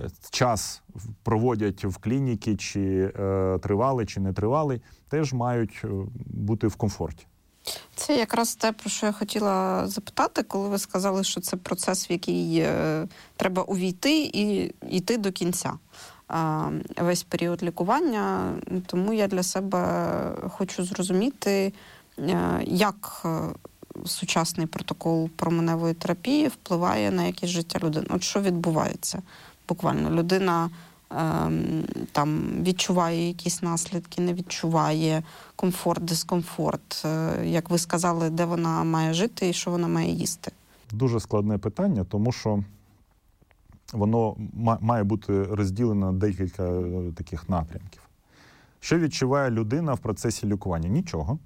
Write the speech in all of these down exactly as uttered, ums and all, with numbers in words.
час проводять в клініці, чи е, тривалий, чи не тривалий, теж мають бути в комфорті. Це якраз те, про що я хотіла запитати, коли ви сказали, що це процес, в який е, треба увійти і йти до кінця. Е, весь період лікування. Тому я для себе хочу зрозуміти, е, як е, сучасний протокол променевої терапії впливає на якість життя людини. От що відбувається буквально? Людина там відчуває якісь наслідки, не відчуває, комфорт, дискомфорт. Як ви сказали, де вона має жити і що вона має їсти? Дуже складне питання, тому що воно має бути розділено на декілька таких напрямків. Що відчуває людина в процесі лікування? Нічого.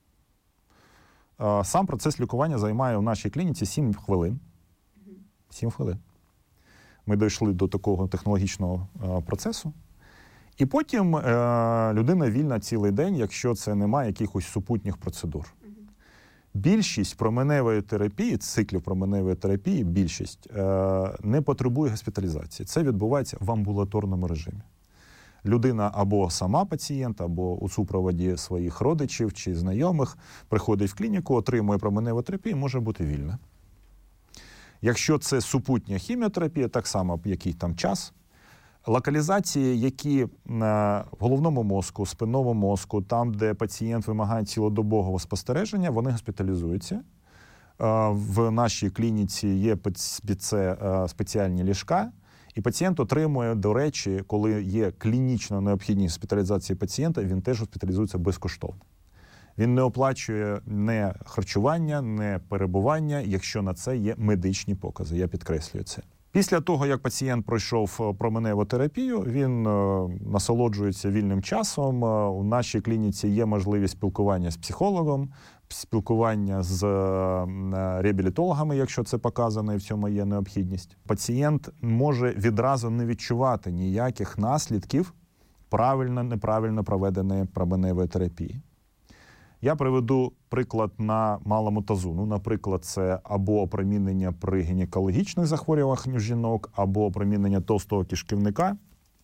Сам процес лікування займає у нашій клініці сім хвилин. сім хвилин. Ми дійшли до такого технологічного е, процесу. І потім е, людина вільна цілий день, якщо це немає якихось супутніх процедур. Mm-hmm. Більшість променевої терапії, циклів променевої терапії, більшість е, не потребує госпіталізації. Це відбувається в амбулаторному режимі. Людина або сама пацієнт, або у супроводі своїх родичів чи знайомих приходить в клініку, отримує променеву терапію, може бути вільна. Якщо це супутня хіміотерапія, так само, який там час. Локалізації, які в головному мозку, спинному мозку, там, де пацієнт вимагає цілодобового спостереження, вони госпіталізуються. В нашій клініці є під це спеціальні ліжка, і пацієнт отримує, до речі, коли є клінічна необхідність госпіталізації пацієнта, він теж госпіталізується безкоштовно. Він не оплачує не харчування, не перебування, якщо на це є медичні покази. Я підкреслюю це. Після того, як пацієнт пройшов променеву терапію, він е, насолоджується вільним часом. У нашій клініці є можливість спілкування з психологом, спілкування з е, реабілітологами, якщо це показано і в цьому є необхідність. Пацієнт може відразу не відчувати ніяких наслідків правильно-неправильно проведеної променевої терапії. Я приведу приклад на малому тазу. Ну, наприклад, це або опромінення при гінекологічних захворюваннях у жінок, або опромінення товстого кишківника.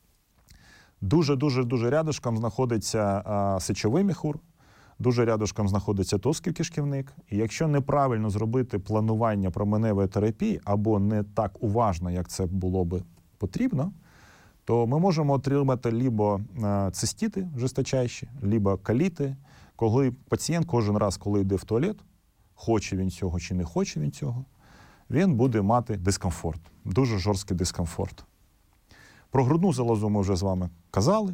Дуже-дуже-дуже рядышком знаходиться а, сечовий міхур, дуже рядышком знаходиться товстий кишківник. І якщо неправильно зробити планування променевої терапії, або не так уважно, як це було би потрібно, то ми можемо отримати либо цистити жесточайші, либо коліти, коли пацієнт кожен раз, коли йде в туалет, хоче він цього чи не хоче він цього, він буде мати дискомфорт, дуже жорсткий дискомфорт. Про грудну залозу ми вже з вами казали,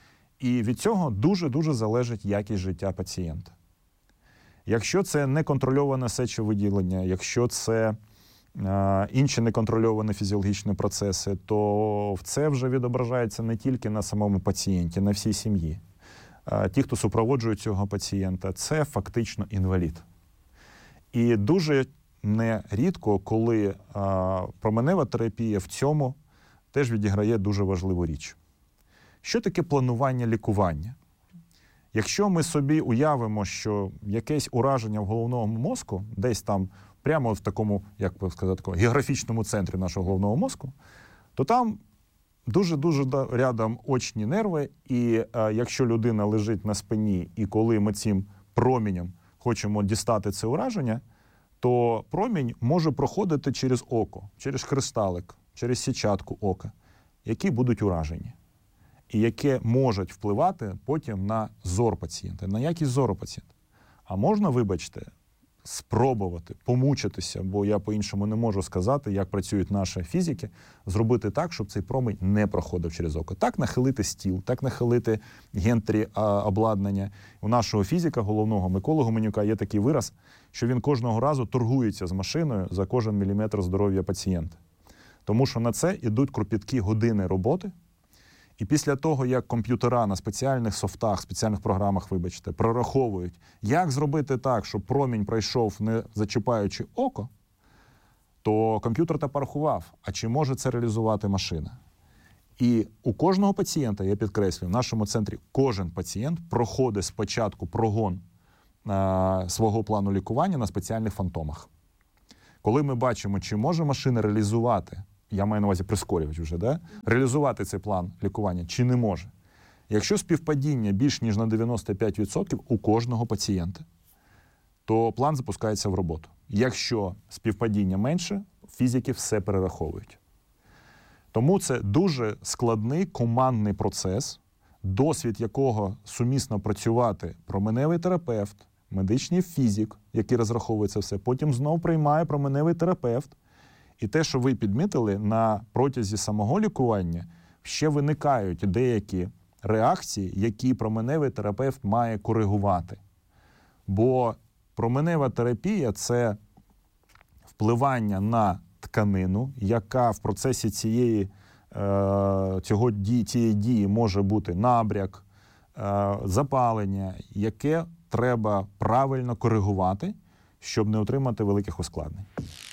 і від цього дуже-дуже залежить якість життя пацієнта. Якщо це неконтрольоване сечовиділення, якщо це е, інші неконтрольовані фізіологічні процеси, то це вже відображається не тільки на самому пацієнті, на всій сім'ї. Ті, хто супроводжує цього пацієнта, це фактично інвалід. І дуже нерідко, коли а, променева терапія в цьому теж відіграє дуже важливу річ. Що таке планування лікування? Якщо ми собі уявимо, що якесь ураження в головному мозку, десь там прямо в такому, як би сказати, такому географічному центрі нашого головного мозку, то там дуже-дуже рядом очні нерви, і е, якщо людина лежить на спині, і коли ми цим промінням хочемо дістати це ураження, то промінь може проходити через око, через кристалик, через сітчатку ока, які будуть уражені, і які можуть впливати потім на зор пацієнта, на якість зору пацієнта. А можна, вибачте, спробувати, помучитися, бо я по-іншому не можу сказати, як працюють наші фізики, зробити так, щоб цей промінь не проходив через око. Так нахилити стіл, так нахилити гентрі обладнання. У нашого фізика, головного Миколи Гуменюка, є такий вираз, що він кожного разу торгується з машиною за кожен міліметр здоров'я пацієнта. Тому що на це йдуть кропіткі години роботи, і після того, як комп'ютера на спеціальних софтах, спеціальних програмах, вибачте, прораховують, як зробити так, щоб промінь пройшов, не зачіпаючи око, то комп'ютер та порахував, а чи може це реалізувати машина. І у кожного пацієнта, я підкреслюю, в нашому центрі кожен пацієнт проходить спочатку прогон а, свого плану лікування на спеціальних фантомах. Коли ми бачимо, чи може машина реалізувати я маю на увазі прискорювач вже, да? Реалізувати цей план лікування чи не може. Якщо співпадіння більш ніж на дев'яносто п'ять відсотків у кожного пацієнта, то план запускається в роботу. Якщо співпадіння менше, фізики все перераховують. Тому це дуже складний командний процес, досвід якого сумісно працювати променевий терапевт, медичний фізик, який розраховує це все, потім знов приймає променевий терапевт. І те, що ви підмітили, на протязі самого лікування ще виникають деякі реакції, які променевий терапевт має коригувати. Бо променева терапія – це впливання на тканину, яка в процесі цієї, цього, цієї дії може бути набряк, запалення, яке треба правильно коригувати, щоб не отримати великих ускладнень.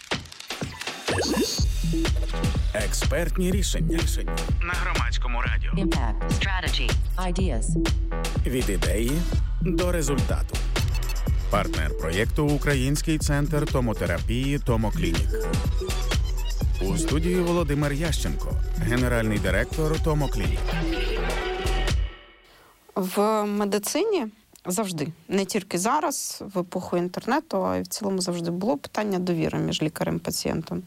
Експертні рішення. Рішення на Громадському радіо. Impact. Strategy. Ideas. Від ідеї до результату. Партнер проєкту Український центр томотерапії «Томоклінік». У студії Володимир Ященко, генеральний директор «Томоклінік». В медицині завжди, не тільки зараз, в епоху інтернету, а й в цілому завжди було питання довіри між лікарем і пацієнтом.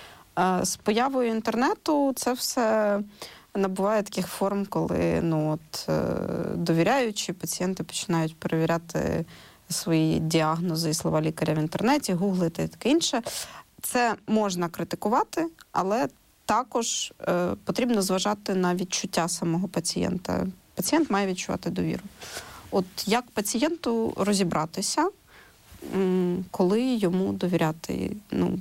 З появою інтернету це все набуває таких форм, коли ну, от, довіряючи, пацієнти починають перевіряти свої діагнози і слова лікаря в інтернеті, гуглити і таке інше. Це можна критикувати, але також е, потрібно зважати на відчуття самого пацієнта. Пацієнт має відчувати довіру. От як пацієнту розібратися, м, коли йому довіряти, ну,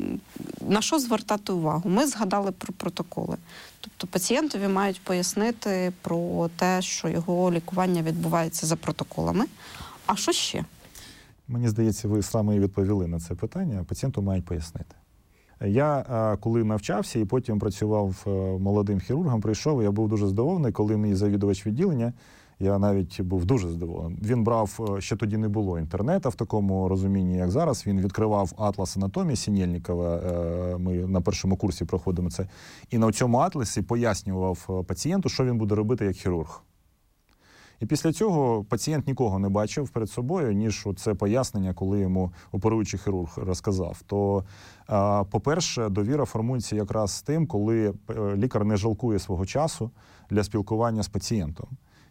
на що звертати увагу? Ми згадали про протоколи. Тобто пацієнтові мають пояснити про те, що його лікування відбувається за протоколами. А що ще? Мені здається, ви саме і відповіли на це питання. Пацієнту мають пояснити. Я, коли навчався і потім працював молодим хірургом, прийшов, я був дуже здивований, коли мій завідувач відділення, я навіть був дуже здивований. Він брав, ще тоді не було інтернету в такому розумінні, як зараз. Він відкривав атлас анатомії Сінєльнікова, ми на першому курсі проходимо це, і на цьому атласі пояснював пацієнту, що він буде робити як хірург. І після цього пацієнт нікого не бачив перед собою, ніж це пояснення, коли йому оперуючий хірург розказав. То, по-перше, довіра формується якраз з тим, коли лікар не жалкує свого часу для спілкування з пацієнтом.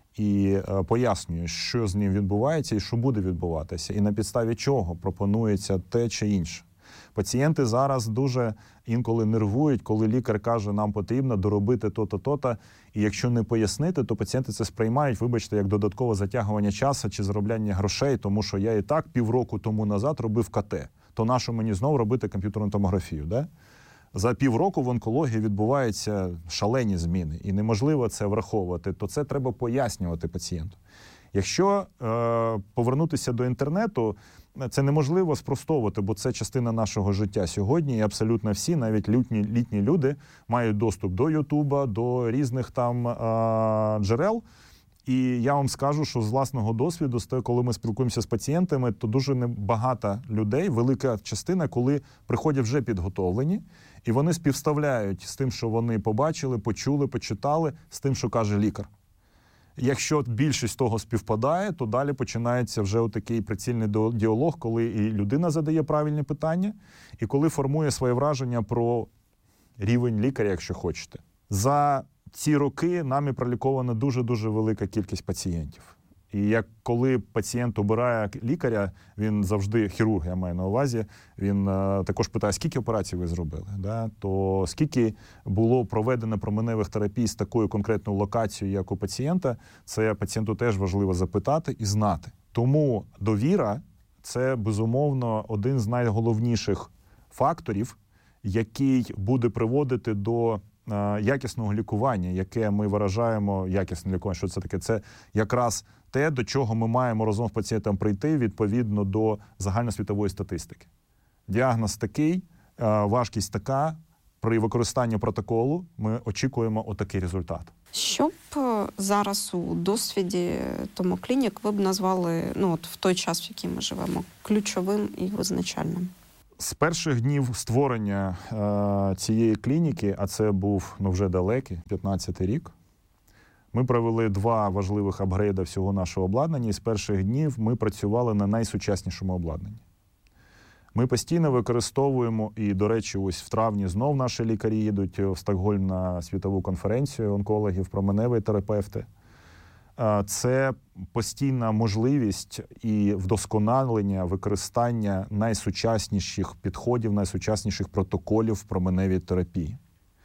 І пояснює, що з ним відбувається і що буде відбуватися, і на підставі чого пропонується те чи інше. Пацієнти зараз дуже інколи нервують, коли лікар каже, нам потрібно доробити то-то, то-то, і якщо не пояснити, то пацієнти це сприймають, вибачте, як додаткове затягування часу чи заробляння грошей, тому що я і так півроку тому назад робив ка те, то нащо мені знову робити комп'ютерну томографію, да? За півроку в онкології відбуваються шалені зміни, і неможливо це враховувати, то це треба пояснювати пацієнту. Якщо е, повернутися до інтернету, це неможливо спростовувати, бо це частина нашого життя сьогодні, і абсолютно всі, навіть літні, літні люди, мають доступ до Ютуба, до різних там е, джерел. І я вам скажу, що з власного досвіду, коли ми спілкуємося з пацієнтами, то дуже багато людей, велика частина, коли приходять вже підготовлені, і вони співставляють з тим, що вони побачили, почули, почитали, з тим, що каже лікар. Якщо більшість того співпадає, то далі починається вже отакий прицільний діалог, коли і людина задає правильні питання, і коли формує своє враження про рівень лікаря, якщо хочете. За ці роки нами пролікована дуже-дуже велика кількість пацієнтів. І як коли пацієнт обирає лікаря, він завжди, хірург, я маю на увазі, він а, також питає, скільки операцій ви зробили, да? То скільки було проведено променевих терапій з такою конкретною локацією, як у пацієнта, це пацієнту теж важливо запитати і знати. Тому довіра – це, безумовно, один з найголовніших факторів, який буде приводити до якісного лікування, яке ми виражаємо, якісне лікування, що це таке? Це якраз те, до чого ми маємо разом з пацієнтом прийти відповідно до загальносвітової статистики. Діагноз такий, важкість така, при використанні протоколу ми очікуємо отакий результат. Що б зараз у досвіді Томоклінік ви б назвали, ну от в той час, в який ми живемо, ключовим і визначальним? З перших днів створення е, цієї клініки, а це був ну, вже далекий, п'ятнадцятий рік, ми провели два важливих апгрейди всього нашого обладнання, і з перших днів ми працювали на найсучаснішому обладнанні. Ми постійно використовуємо, і, до речі, ось в травні знов наші лікарі їдуть в Стокгольм на світову конференцію онкологів, променеві терапевти. Це постійна можливість і вдосконалення використання найсучасніших підходів, найсучасніших протоколів в променевій терапії.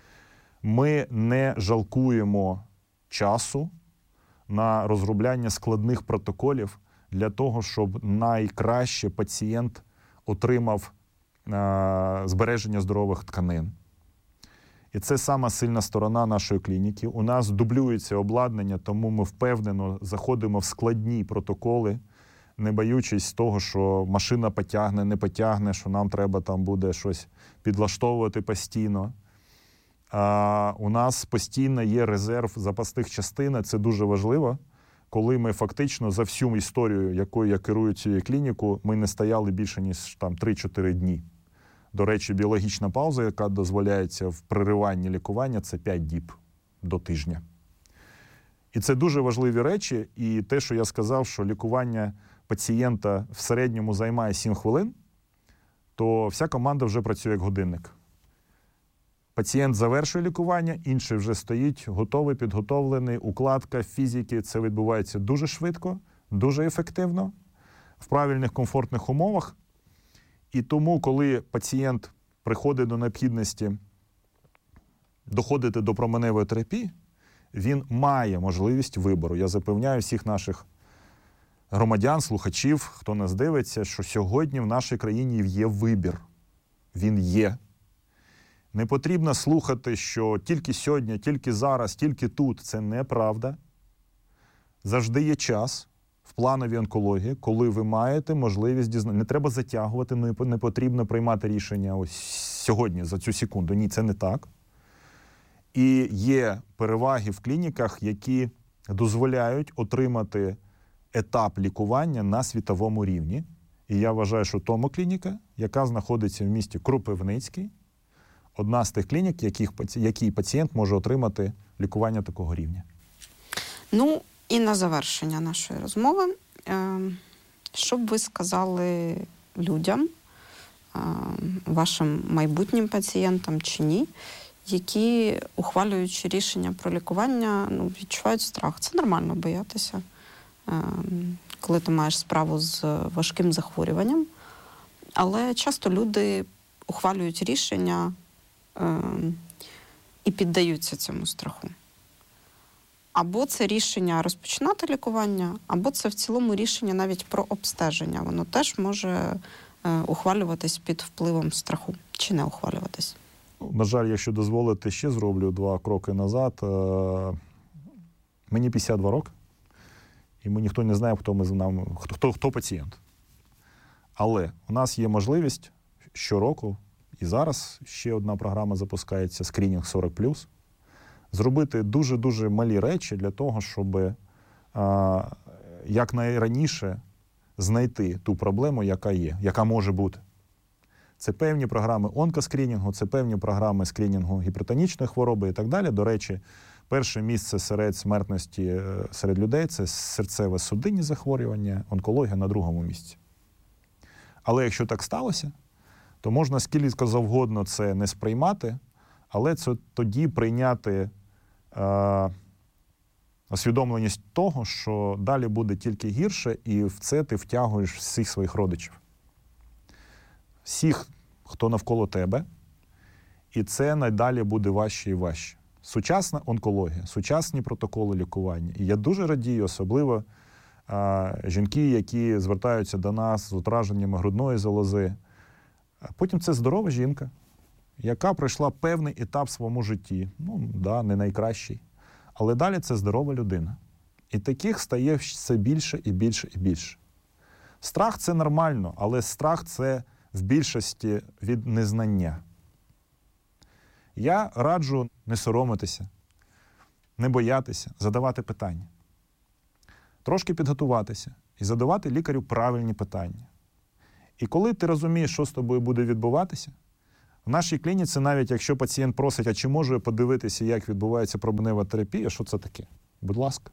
Ми не жалкуємо часу на розробляння складних протоколів для того, щоб найкраще пацієнт отримав е, збереження здорових тканин. І це сама сильна сторона нашої клініки. У нас дублюється обладнання, тому ми впевнено заходимо в складні протоколи, не боючись того, що машина потягне, не потягне, що нам треба там буде щось підлаштовувати постійно. А у нас постійно є резерв запасних частин, це дуже важливо. Коли ми фактично за всю історію, якою я керую цією клінікою, ми не стояли більше, ніж там три-чотири дні. До речі, біологічна пауза, яка дозволяється в перериванні лікування, це п'ять діб до тижня. І це дуже важливі речі. І те, що я сказав, що лікування пацієнта в середньому займає сім хвилин, то вся команда вже працює як годинник. Пацієнт завершує лікування, інший вже стоїть, готовий, підготовлений, укладка, фізики. Це відбувається дуже швидко, дуже ефективно, в правильних, комфортних умовах. І тому, коли пацієнт приходить до необхідності доходити до променевої терапії, він має можливість вибору. Я запевняю всіх наших громадян, слухачів, хто нас дивиться, що сьогодні в нашій країні є вибір. Він є. Не потрібно слухати, що тільки сьогодні, тільки зараз, тільки тут. Це неправда. Завжди є час в плановій онкології, коли ви маєте можливість дізнатися. Не треба затягувати, не потрібно приймати рішення ось сьогодні, за цю секунду. Ні, це не так. І є переваги в клініках, які дозволяють отримати етап лікування на світовому рівні. І я вважаю, що Томоклініка, яка знаходиться в місті Кропивницький, одна з тих клінік, яких, якій пацієнт може отримати лікування такого рівня. Ну, і на завершення нашої розмови, що б ви сказали людям, вашим майбутнім пацієнтам чи ні, які, ухвалюючи рішення про лікування, ну, відчувають страх. Це нормально боятися, коли ти маєш справу з важким захворюванням. Але часто люди ухвалюють рішення і піддаються цьому страху. Або це рішення розпочинати лікування, або це в цілому рішення навіть про обстеження. Воно теж може ухвалюватись під впливом страху, чи не ухвалюватись. На жаль, якщо дозволите, ще зроблю два кроки назад. Мені п'ятдесят два роки, і ми ніхто не знає, хто ми знаємо, хто, хто, хто пацієнт. Але у нас є можливість щороку, і зараз ще одна програма запускається, скринінг сорок плюс, зробити дуже-дуже малі речі для того, щоб а, якнайраніше знайти ту проблему, яка є, яка може бути. Це певні програми онкоскрінінгу, це певні програми скрінінгу гіпертонічної хвороби і так далі. До речі, перше місце серед смертності серед людей – це серцево-судинні захворювання, онкологія на другому місці. Але якщо так сталося, то можна скільки завгодно це не сприймати, але це тоді прийняти е, усвідомленість того, що далі буде тільки гірше, і в це ти втягуєш всіх своїх родичів. Всіх, хто навколо тебе, і це найдалі буде важче і важче. Сучасна онкологія, сучасні протоколи лікування. І я дуже радію, особливо а, жінки, які звертаються до нас з ураженнями грудної залози. А потім це здорова жінка, яка пройшла певний етап в своєму житті. Ну, да, не найкращий. Але далі це здорова людина. І таких стає все більше і більше і більше. Страх – це нормально, але страх – це в більшості від незнання. Я раджу не соромитися, не боятися, задавати питання. Трошки підготуватися і задавати лікарю правильні питання. І коли ти розумієш, що з тобою буде відбуватися, в нашій клініці, навіть якщо пацієнт просить, а чи можу я подивитися, як відбувається променева терапія, що це таке? Будь ласка.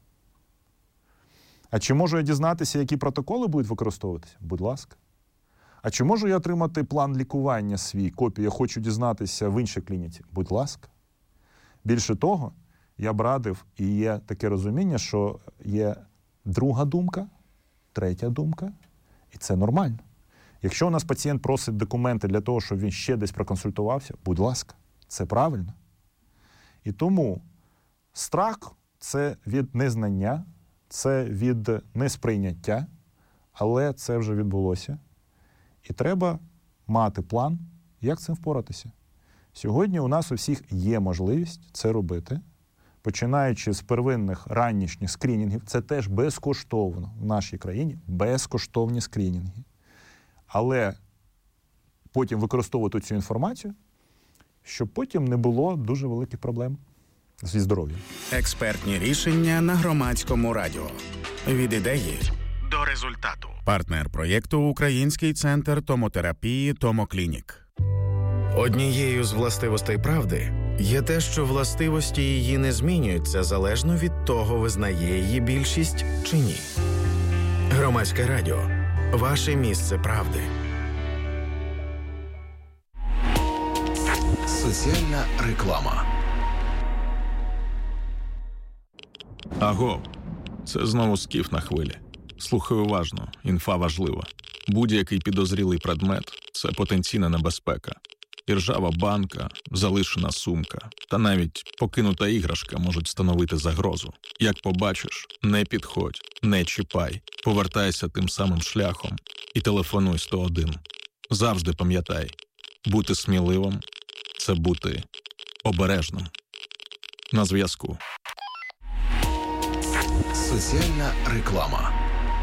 А чи можу я дізнатися, які протоколи будуть використовуватися? Будь ласка. А чи можу я отримати план лікування свій, копію, я хочу дізнатися в іншій клініці? Будь ласка. Більше того, я б радив, і є таке розуміння, що є друга думка, третя думка, і це нормально. Якщо у нас пацієнт просить документи для того, щоб він ще десь проконсультувався, будь ласка, це правильно. І тому страх – це від незнання, це від несприйняття, але це вже відбулося. І треба мати план, як з цим впоратися. Сьогодні у нас у всіх є можливість це робити, починаючи з первинних ранішніх скринінгів. Це теж безкоштовно в нашій країні, безкоштовні скринінги. Але потім використовувати цю інформацію, щоб потім не було дуже великих проблем зі здоров'ям. Експертні рішення на Громадському радіо. Від ідеї до результату. Партнер проєкту «Український центр томотерапії «Томоклінік». Однією з властивостей правди є те, що властивості її не змінюються залежно від того, визнає її більшість чи ні. Громадське радіо. Ваше місце правди. Соціальна реклама. Аго, це знову Скіф на хвилі. Слухай уважно, інфа важлива. Будь-який підозрілий предмет – це потенційна небезпека. Іржава банка, залишена сумка та навіть покинута іграшка можуть становити загрозу. Як побачиш, не підходь, не чіпай, повертайся тим самим шляхом і телефонуй сто один. Завжди пам'ятай, бути сміливим – це бути обережним. На зв'язку. Соціальна реклама.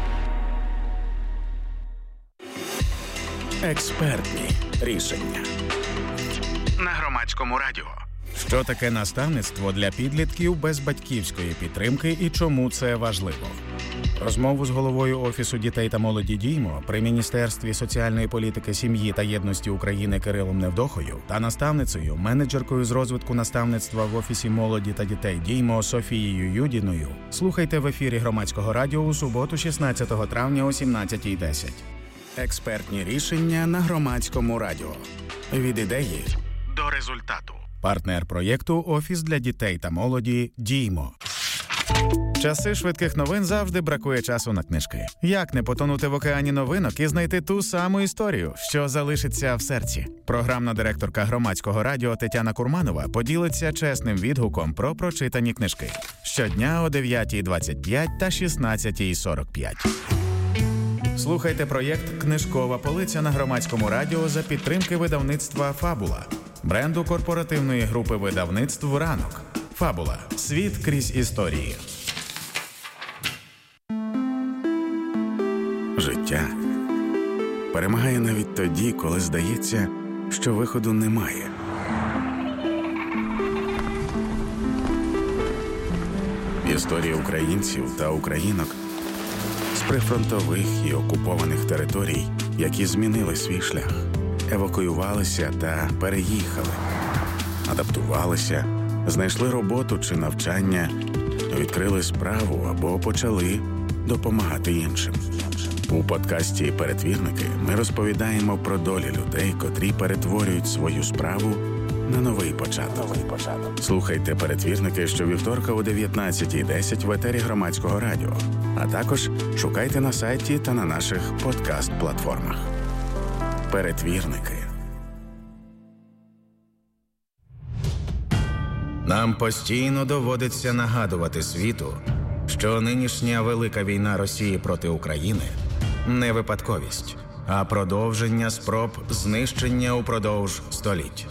Експертні рішення. На Громадському радіо. Що таке наставництво для підлітків без батьківської підтримки і чому це важливо? Розмову з головою Офісу дітей та молоді «Діймо» при Міністерстві соціальної політики, сім'ї та єдності України Кирилом Невдохою та наставницею, менеджеркою з розвитку наставництва в Офісі молоді та дітей «Діймо» Софією Юдіною слухайте в ефірі Громадського радіо у суботу, шістнадцятого травня о сімнадцятій десять. Експертні рішення на Громадському радіо. Від ідеї до результату. Партнер проєкту «Офіс для дітей та молоді «Діймо». Часи швидких новин завжди бракує часу на книжки. Як не потонути в океані новинок і знайти ту саму історію, що залишиться в серці? Програмна директорка Громадського радіо Тетяна Курманова поділиться чесним відгуком про прочитані книжки. Щодня о дев'ятій двадцять п'ять та шістнадцятій сорок п'ять. Слухайте проєкт «Книжкова полиця» на Громадському радіо за підтримки видавництва «Фабула», бренду корпоративної групи видавництв «Ранок». «Фабула. Світ крізь історії». Життя перемагає навіть тоді, коли здається, що виходу немає. Історії українців та українок з прифронтових і окупованих територій, які змінили свій шлях, евакуювалися та переїхали, адаптувалися, знайшли роботу чи навчання, відкрили справу або почали допомагати іншим. У подкасті «Перетвірники» ми розповідаємо про долі людей, котрі перетворюють свою справу на новий початок. Слухайте «Перетвірники» щовівторка о дев'ятнадцятій десять в етері Громадського радіо, а також шукайте на сайті та на наших подкаст-платформах. «Перетвірники». Нам постійно доводиться нагадувати світу, що нинішня велика війна Росії проти України не випадковість, а продовження спроб знищення упродовж століть.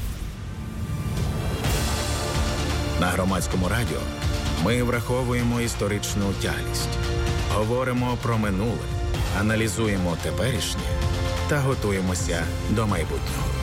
На Громадському радіо ми враховуємо історичну тяглість, говоримо про минуле, аналізуємо теперішнє та готуємося до майбутнього.